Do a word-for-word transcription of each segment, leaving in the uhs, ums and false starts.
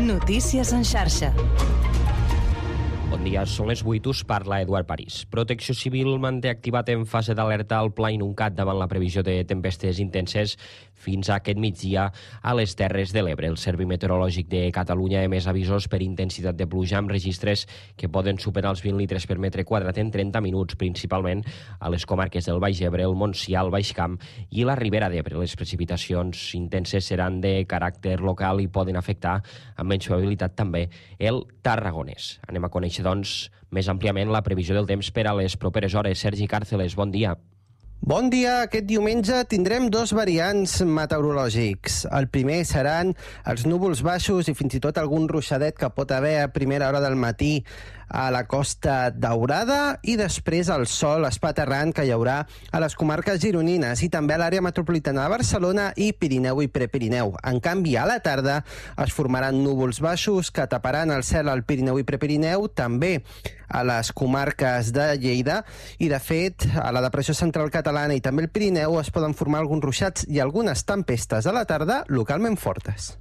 Notícies en xarxa. Bon dia, són les vuit, us parla Eduard París. Protecció Civil manté activat en fase d'alerta al Pla Inuncat davant la previsió de tempestes intenses fins a aquest migdia a les Terres de l'Ebre. El Servei Meteorològic de Catalunya ha emès avisos per intensitat de pluja amb registres que poden superar els vint litres per metre quadrat en trenta minuts, principalment a les comarques del Baix Ebre, el Montsià, el Baix Camp i la Ribera d'Ebre. Les precipitacions intenses seran de caràcter local i poden afectar amb menys probabilitat també el Tarragonès. Anem a conèixer doncs, més àmpliament la previsió del temps per a les properes hores. Sergi Càrceles, bon dia. Bon dia. Aquest diumenge tindrem dos variants meteorològics. El primer seran els núvols baixos i fins i tot algun ruixadet que pot haver a primera hora del matí a la Costa Daurada, i després el sol espaterrant que hi haurà a les comarques gironines i també a l'àrea metropolitana de Barcelona i Pirineu i Prepirineu. En canvi, a la tarda es formaran núvols baixos que taparan el cel al Pirineu i Prepirineu, també a les comarques de Lleida, i de fet a la depressió central catalana i també el Pirineu es poden formar alguns ruixats i algunes tempestes a la tarda localment fortes.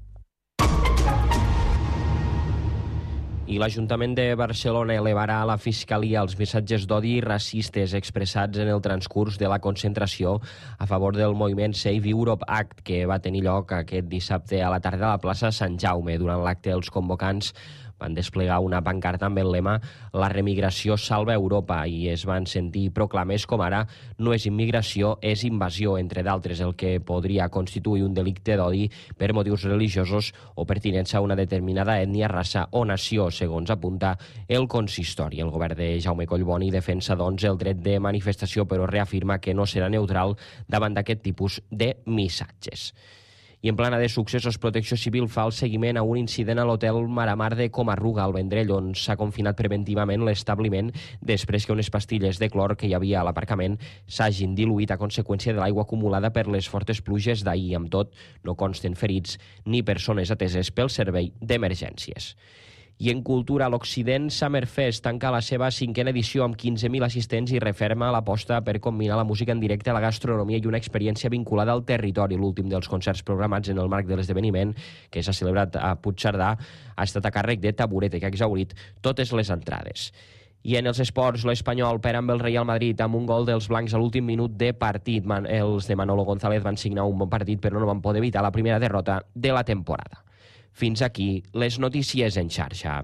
I l'Ajuntament de Barcelona elevarà a la Fiscalia els missatges d'odi racistes expressats en el transcurs de la concentració a favor del moviment Save Europe Act, que va tenir lloc aquest dissabte a la tarda a la plaça Sant Jaume. Durant l'acte, els convocants van desplegar una pancarta amb el lema «La remigració salva Europa» i es van sentir proclames com ara «No és immigració, és invasió», entre d'altres, el que podria constituir un delicte d'odi per motius religiosos o pertinença a una determinada ètnia, raça o nació, segons apunta el consistori. El govern de Jaume Collboni defensa, doncs, el dret de manifestació, però reafirma que no serà neutral davant d'aquest tipus de missatges. I en plana de successos, Protecció Civil fa el seguiment a un incident a l'hotel Maramar de Comarruga, al Vendrell, on s'ha confinat preventivament l'establiment després que unes pastilles de clor que hi havia a l'aparcament s'hagin diluït a conseqüència de l'aigua acumulada per les fortes pluges d'ahir. Amb tot, no consten ferits ni persones ateses pel servei d'emergències. I en cultura, l'Occident Summer Fest tanca la seva cinquena edició amb quinze mil assistents i referma l'aposta per combinar la música en directe, la gastronomia i una experiència vinculada al territori. L'últim dels concerts programats en el marc de l'esdeveniment, que s'ha celebrat a Puigcerdà, ha estat a càrrec de Taburete, que ha exhaurit totes les entrades. I en els esports, l'Espanyol perd amb el Real Madrid amb un gol dels blancs a l'últim minut de partit. Man, els de Manolo González van signar un bon partit, però no van poder evitar la primera derrota de la temporada. Fins aquí les notícies en xarxa.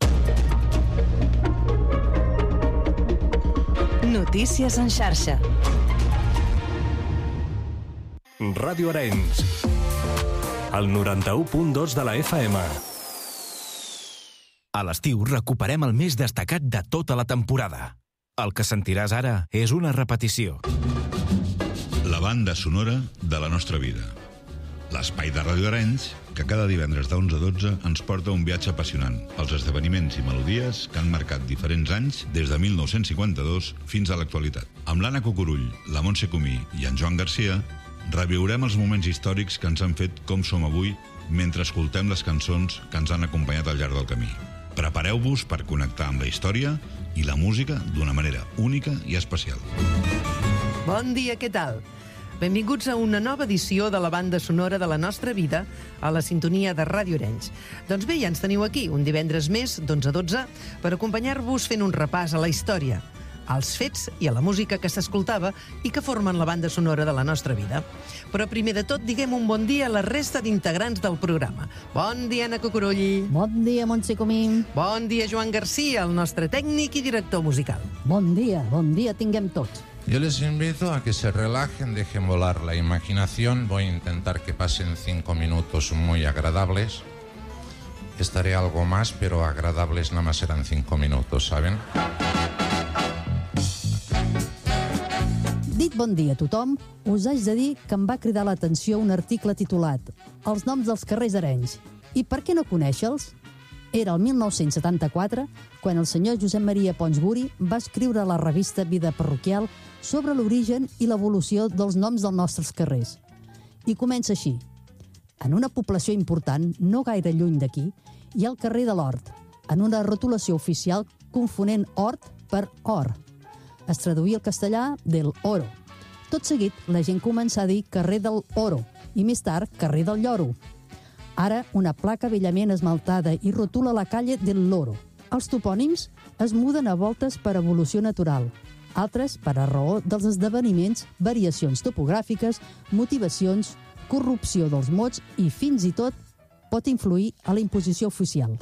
Notícies en xarxa. Ràdio Arenys, el noranta-u punt dos de la F M. A l'estiu recuperem el més destacat de tota la temporada. El que sentiràs ara és una repetició. La banda sonora de la nostra vida. L'espai de Ràdio Arenys, que cada divendres d'onze a dotze ens porta un viatge apassionant pels esdeveniments i melodies que han marcat diferents anys des de mil nou-cents cinquanta-dos fins a l'actualitat. Amb l'Anna Cucurull, la Montse Comí i en Joan Garcia reviurem els moments històrics que ens han fet com som avui mentre escoltem les cançons que ens han acompanyat al llarg del camí. Prepareu-vos per connectar amb la història i la música d'una manera única i especial. Bon dia, què tal? Benvinguts a una nova edició de la banda sonora de la nostra vida a la sintonia de Ràdio Arenys. Doncs bé, ja ens teniu aquí, un divendres més, d'onze a dotze, per acompanyar-vos fent un repàs a la història, als fets i a la música que s'escoltava i que formen la banda sonora de la nostra vida. Però primer de tot, diguem un bon dia a la resta d'integrants del programa. Bon dia, Anna Cucurulli. Bon dia, Montse Comín. Bon dia, Joan Garcia, el nostre tècnic i director musical. Bon dia, bon dia tinguem tots. Yo les invito a que se relajen, dejen volar la imaginación. Voy a intentar que pasen cinco minutos muy agradables. Estaré algo más, pero agradables nada más serán cinco minutos, ¿saben? Dit bon dia a tothom, us haig de dir que em va cridar l'atenció un article titulat Els noms dels carrers d'Arenys. I per què no conèixer-los? Era el mil nou-cents setanta-quatre, quan el senyor Josep Maria Ponsburi va escriure a la revista Vida Parroquial sobre l'origen i l'evolució dels noms dels nostres carrers. I comença així. En una població important, no gaire lluny d'aquí, hi ha el carrer de l'Hort, en una rotulació oficial confonent hort per or. Es traduïa al castellà del oro. Tot seguit, la gent començà a dir carrer del oro i més tard carrer del lloro. Ara, una placa bellament esmaltada i rotula la calle del Loro. Els topònims es muden a voltes per evolució natural, altres per a raó dels esdeveniments, variacions topogràfiques, motivacions, corrupció dels mots i, fins i tot, pot influir a la imposició oficial.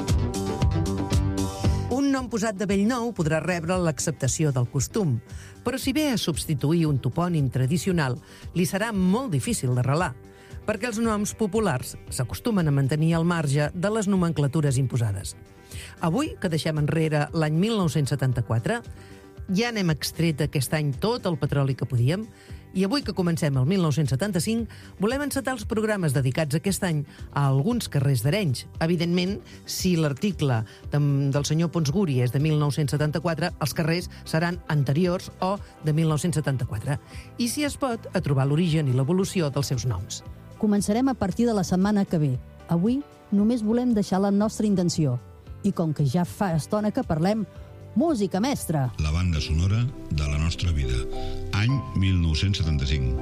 Un nom posat de bell nou podrà rebre l'acceptació del costum, però si ve a substituir un topònim tradicional, li serà molt difícil d'arrelar, perquè els noms populars s'acostumen a mantenir al marge de les nomenclatures imposades. Avui, que deixem enrere l'any mil nou-cents setanta-quatre, ja n'hem extret aquest any tot el petroli que podíem, i avui que comencem el mil nou-cents setanta-cinc, volem encetar els programes dedicats aquest any a alguns carrers d'Arenys. Evidentment, si l'article de, del senyor Ponsguri és de mil nou-cents setanta-quatre, els carrers seran anteriors o de mil nou-cents setanta-quatre. I, si es pot, a trobar l'origen i l'evolució dels seus noms. Començarem a partir de la setmana que ve. Avui només volem deixar la nostra intenció. I com que ja fa estona que parlem, música mestra! La banda sonora de la nostra vida. Any mil nou-cents setanta-cinc.